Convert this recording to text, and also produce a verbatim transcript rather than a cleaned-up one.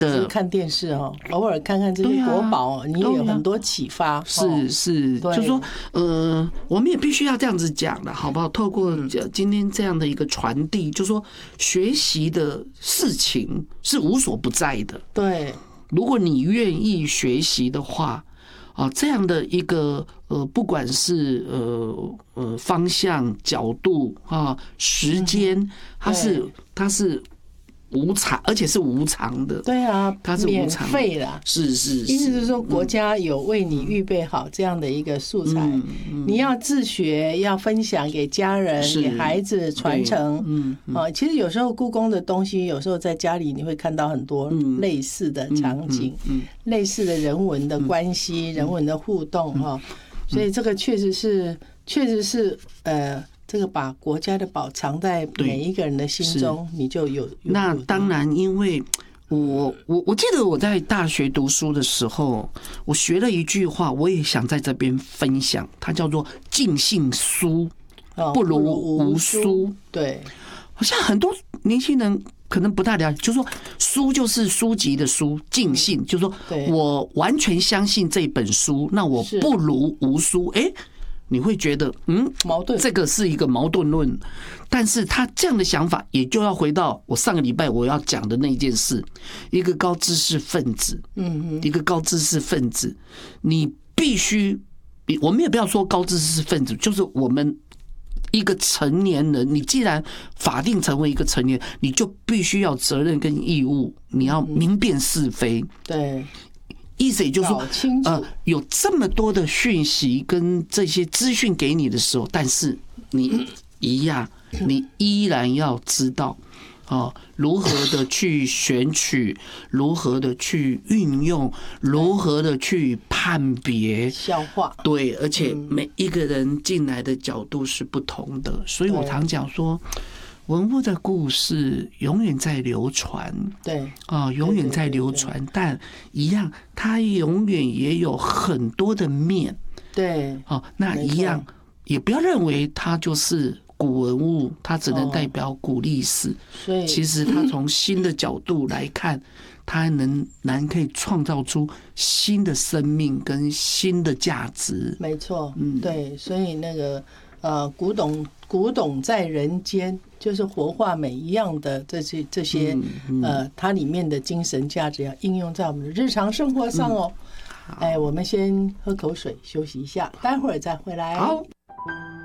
是看电视哦，偶尔看看这些国宝，你也有很多启发。 是是，就是说，呃，我们也必须要这样子讲了，好不好？透过今天这样的一个传递，就是说，学习的事情是无所不在的。 对， 如果你愿意学习的话。啊，这样的一个呃，不管是呃呃方向、角度啊、时间，它是它是无偿，而且是无偿的。 对啊， 它是无偿免费的。 是是， 意思是说，国家有为你预备好这样的一个素材，你要自学，要分享给家人、给孩子传承。嗯啊，其实有时候故宫的东西，有时候在家里你会看到很多类似的场景，类似的人文的关系、人文的互动哈。所以这个确实是，确实是呃。这个把国家的宝藏在每一个人的心中，你就有。 那当然，因为我我我记得我在大学读书的时候，我学了一句话，我也想在这边分享，它叫做“尽信书，不如无书”。 对， 好像很多年轻人可能不太了解，就是说书就是书籍的书，尽信就是说我完全相信这本书，那我不如无书。哎。你会觉得，嗯， 矛盾， 这个是一个矛盾论，但是他这样的想法，也就要回到我上个礼拜我要讲的那件事，一个高知识分子，嗯嗯，一个高知识分子，你必须，我们也不要说高知识分子，就是我们一个成年人，你既然法定成为一个成年人，你就必须要责任跟义务，你要明辨是非， 对。 意思也就是说，呃，有这么多的讯息跟这些资讯给你的时候，但是你一样，你依然要知道，哦，如何的去选取，如何的去运用，如何的去判别、 消化。 对，而且每一个人进来的角度是不同的，所以我常讲说。文物的故事永远在流传， 对啊，永远在流传，但一样，它永远也有很多的面， 对， 哦，那一样也不要认为它就是古文物，它只能代表古历史，所以其实它从新的角度来看，它能能可以创造出新的生命跟新的价值， 没错，嗯，对，所以那个呃，古董古董在人间。就是活化每一样的这些这些呃，它里面的精神价值要应用在我们的日常生活上哦。哎，我们先喝口水休息一下，待会儿再回来。 好。